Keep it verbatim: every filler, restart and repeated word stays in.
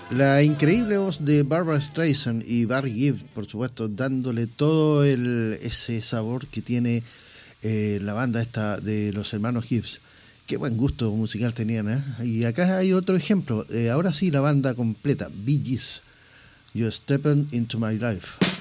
La increíble voz de Barbra Streisand y Barry Gibb, por supuesto, dándole todo el, ese sabor que tiene eh, la banda esta de los hermanos Gibbs. Qué buen gusto musical tenían, ¿eh? Y acá hay otro ejemplo. Eh, ahora sí, la banda completa, Bee Gees, You're Stepping Into My Life.